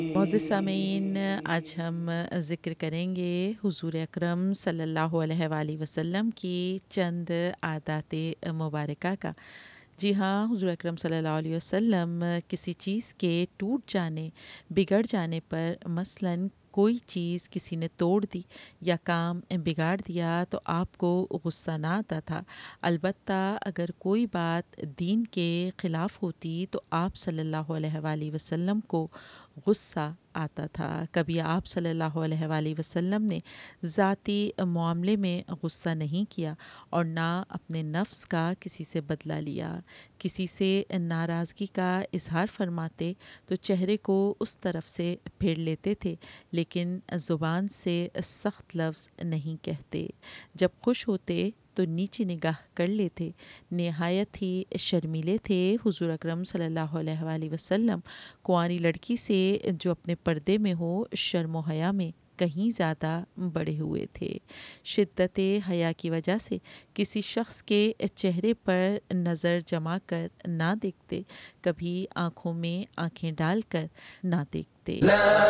معزز سامعین، آج ہم ذکر کریں گے حضور اکرم صلی اللہ علیہ وآلہ وسلم کی چند عادات مبارکہ کا۔ جی ہاں، حضور اکرم صلی اللہ علیہ وسلم کسی چیز کے ٹوٹ جانے، بگڑ جانے پر، مثلاً کوئی چیز کسی نے توڑ دی یا کام بگاڑ دیا تو آپ کو غصہ نہ آتا تھا، البتہ اگر کوئی بات دین کے خلاف ہوتی تو آپ صلی اللہ علیہ وآلہ وسلم کو غصہ آتا تھا۔ کبھی آپ صلی اللہ علیہ وآلہ وسلم نے ذاتی معاملے میں غصہ نہیں کیا اور نہ اپنے نفس کا کسی سے بدلہ لیا۔ کسی سے ناراضگی کا اظہار فرماتے تو چہرے کو اس طرف سے پھیر لیتے تھے، لیکن زبان سے سخت لفظ نہیں کہتے۔ جب خوش ہوتے تو نیچی نگاہ کر لیتے۔ نہایت ہی شرمیلے تھے حضور اکرم صلی اللہ علیہ وآلہ وسلم۔ کنواری لڑکی سے جو اپنے پردے میں ہو، شرم و حیا میں کہیں زیادہ بڑے ہوئے تھے۔ شدت حیا کی وجہ سے کسی شخص کے چہرے پر نظر جما کر نہ دیکھتے، کبھی آنکھوں میں آنکھیں ڈال کر نہ دیکھتے۔